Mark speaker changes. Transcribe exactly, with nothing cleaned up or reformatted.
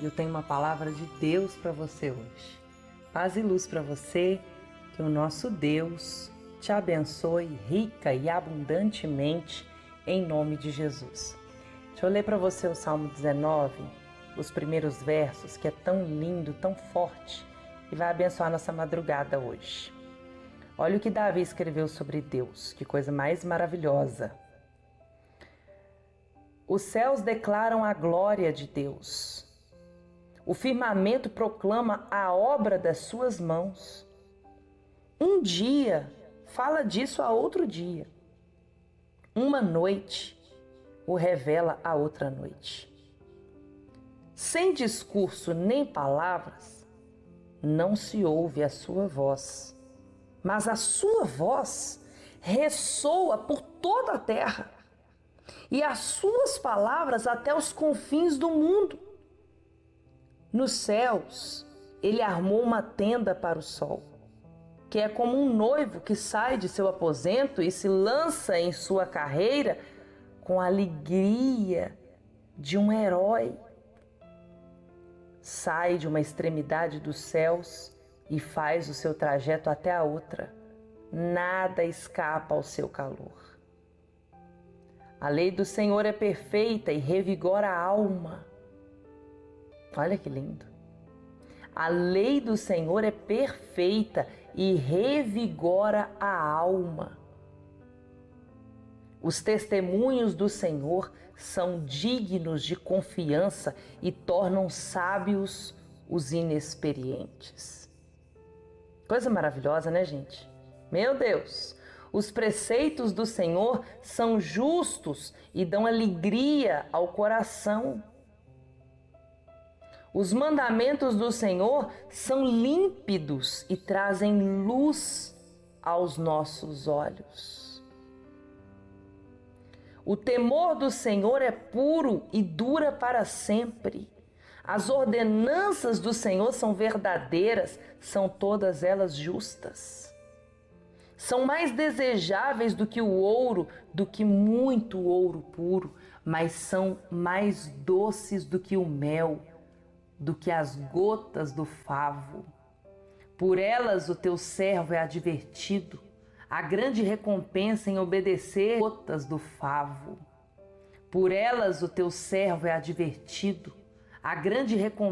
Speaker 1: e eu tenho uma palavra de Deus para você hoje. Paz e luz para você, que o nosso Deus te abençoe rica e abundantemente em nome de Jesus. Deixa eu ler para você o Salmo dezenove, os primeiros versos, que é tão lindo, tão forte e vai abençoar nossa madrugada hoje. Olha o que Davi escreveu sobre Deus, que coisa mais maravilhosa. Os céus declaram a glória de Deus. O firmamento proclama a obra das suas mãos. Um dia fala disso a outro dia. Uma noite o revela a outra noite. Sem discurso nem palavras, não se ouve a sua voz, mas a sua voz ressoa por toda a terra e as suas palavras até os confins do mundo. Nos céus, ele armou uma tenda para o sol, que é como um noivo que sai de seu aposento e se lança em sua carreira com a alegria de um herói. Sai de uma extremidade dos céus e faz o seu trajeto até a outra. Nada escapa ao seu calor. A lei do Senhor é perfeita e revigora a alma. Olha que lindo. A lei do Senhor é perfeita e revigora a alma. Os testemunhos do Senhor são dignos de confiança e tornam sábios os inexperientes. Coisa maravilhosa, né, gente? Meu Deus! Os preceitos do Senhor são justos e dão alegria ao coração. Os mandamentos do Senhor são límpidos e trazem luz aos nossos olhos. O temor do Senhor é puro e dura para sempre. As ordenanças do Senhor são verdadeiras, são todas elas justas. São mais desejáveis do que o ouro, do que muito ouro puro, mas são mais doces do que o mel, do que as gotas do favo. Por elas o teu servo é advertido, a grande recompensa em obedecer gotas do favo. Por elas o teu servo é advertido, a grande recompensa